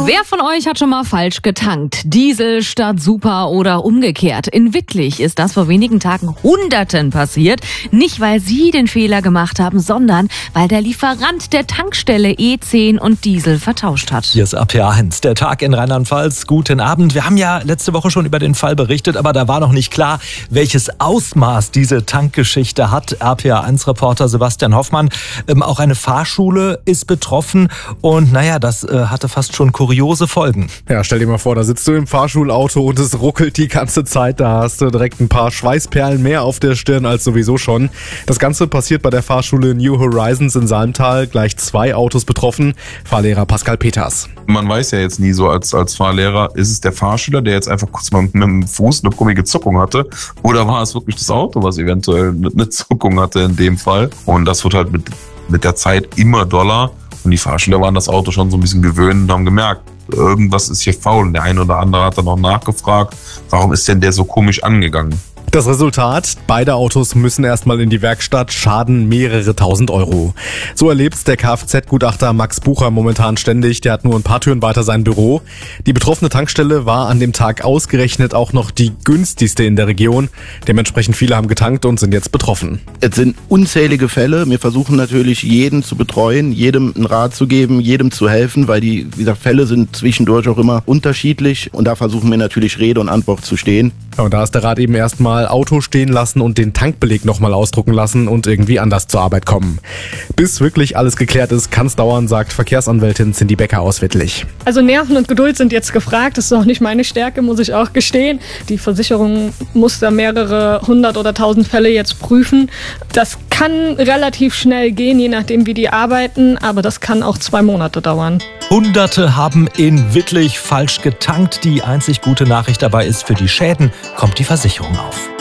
Wer von euch hat schon mal falsch getankt? Diesel statt Super oder umgekehrt? In Wittlich ist das vor wenigen Tagen Hunderten passiert. Nicht, weil sie den Fehler gemacht haben, sondern weil der Lieferant der Tankstelle E10 und Diesel vertauscht hat. Hier ist RPA1, der Tag in Rheinland-Pfalz. Guten Abend. Wir haben ja letzte Woche schon über den Fall berichtet, aber da war noch nicht klar, welches Ausmaß diese Tankgeschichte hat. RPA1-Reporter Sebastian Hoffmann. Auch eine Fahrschule ist betroffen und das hatte fast schon kuriose Folgen. Ja, stell dir mal vor, da sitzt du im Fahrschulauto und es ruckelt die ganze Zeit. Da hast du direkt ein paar Schweißperlen mehr auf der Stirn als sowieso schon. Das Ganze passiert bei der Fahrschule New Horizons in Salmtal. Gleich 2 Autos betroffen. Fahrlehrer Pascal Peters. Man weiß ja jetzt nie so als Fahrlehrer, ist es der Fahrschüler, der jetzt einfach kurz mal mit dem Fuß eine komische Zuckung hatte, oder war es wirklich das Auto, was eventuell eine Zuckung hatte in dem Fall? Und das wird halt mit der Zeit immer doller. Und die Fahrschüler waren das Auto schon so ein bisschen gewöhnt und haben gemerkt, irgendwas ist hier faul. Und der eine oder andere hat dann auch nachgefragt, warum ist denn der so komisch angegangen? Das Resultat, beide Autos müssen erstmal in die Werkstatt, Schaden mehrere tausend Euro. So erlebt's der Kfz-Gutachter Max Bucher momentan ständig, der hat nur ein paar Türen weiter sein Büro. Die betroffene Tankstelle war an dem Tag ausgerechnet auch noch die günstigste in der Region. Dementsprechend viele haben getankt und sind jetzt betroffen. Es sind unzählige Fälle. Wir versuchen natürlich jeden zu betreuen, jedem einen Rat zu geben, jedem zu helfen, weil die, wie gesagt, Fälle sind zwischendurch auch immer unterschiedlich und da versuchen wir natürlich Rede und Antwort zu stehen. Ja, und da ist der Rat eben erstmal Auto stehen lassen und den Tankbeleg nochmal ausdrucken lassen und irgendwie anders zur Arbeit kommen. Bis wirklich alles geklärt ist, kann es dauern, sagt Verkehrsanwältin Cindy Becker aus Wittlich. Also Nerven und Geduld sind jetzt gefragt. Das ist auch nicht meine Stärke, muss ich auch gestehen. Die Versicherung muss da mehrere 100 oder 1000 Fälle jetzt prüfen. Das kann relativ schnell gehen, je nachdem wie die arbeiten, aber das kann auch 2 Monate dauern. Hunderte haben in Wittlich falsch getankt. Die einzig gute Nachricht dabei ist, für die Schäden kommt die Versicherung auf.